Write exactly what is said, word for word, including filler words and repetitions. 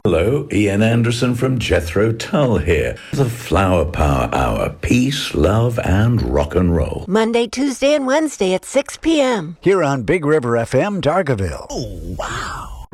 Hello, Ian Anderson from Jethro Tull here. The Flower Power Hour. Peace, love, and rock and roll. Monday, Tuesday, and Wednesday at six p.m. Here on Big River F M, Dargaville. Oh, wow.